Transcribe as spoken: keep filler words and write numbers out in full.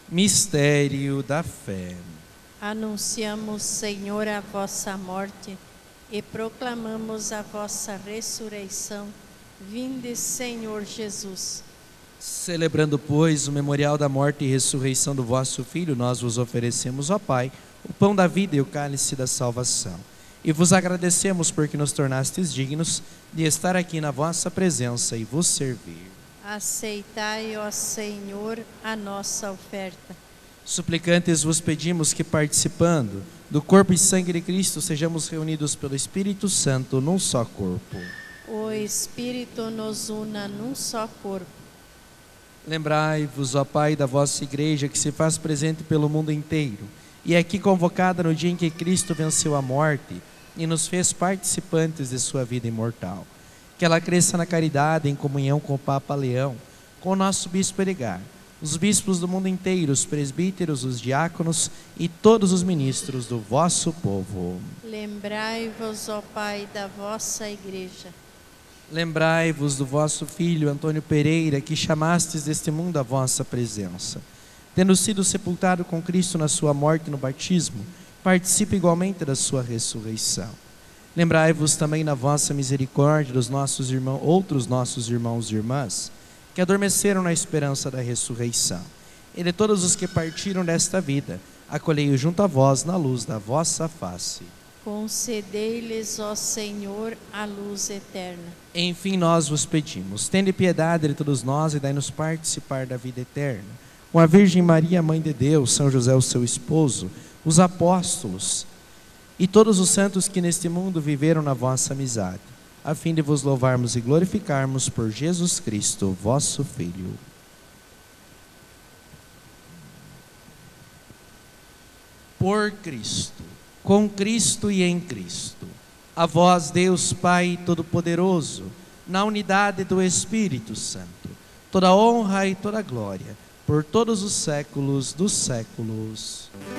Mistério da fé. Anunciamos, Senhor, a vossa morte e proclamamos a vossa ressurreição. Vinde, Senhor Jesus. Celebrando, pois, o memorial da morte e ressurreição do vosso Filho, nós vos oferecemos, ó Pai, o pão da vida e o cálice da salvação. E vos agradecemos porque nos tornastes dignos de estar aqui na vossa presença e vos servir. Aceitai, ó Senhor, a nossa oferta. Suplicantes vos pedimos que, participando do corpo e sangue de Cristo, sejamos reunidos pelo Espírito Santo num só corpo. O Espírito nos una num só corpo. Lembrai-vos, ó Pai, da vossa Igreja, que se faz presente pelo mundo inteiro, e é aqui convocada no dia em que Cristo venceu a morte e nos fez participantes de sua vida imortal. Que ela cresça na caridade, em comunhão com o Papa Leão, com o nosso Bispo Edgar, os bispos do mundo inteiro, os presbíteros, os diáconos e todos os ministros do vosso povo. Lembrai-vos, ó Pai, da vossa Igreja. Lembrai-vos do vosso Filho, Antônio Pereira, que chamastes deste mundo a vossa presença. Tendo sido sepultado com Cristo na sua morte no batismo, participe igualmente da sua ressurreição. Lembrai-vos também na vossa misericórdia dos nossos irmãos, outros nossos irmãos e irmãs, que adormeceram na esperança da ressurreição. E de todos os que partiram desta vida, acolhei-os junto a vós na luz da vossa face. Concedei-lhes, ó Senhor, a luz eterna. Enfim, nós vos pedimos, tende piedade de todos nós e dai-nos participar da vida eterna. Com a Virgem Maria, Mãe de Deus, São José, o seu esposo, os apóstolos e todos os santos que neste mundo viveram na vossa amizade, a fim de vos louvarmos e glorificarmos por Jesus Cristo, vosso Filho. Por Cristo, com Cristo e em Cristo, a vós, Deus Pai Todo-Poderoso, na unidade do Espírito Santo, toda honra e toda glória, por todos os séculos dos séculos.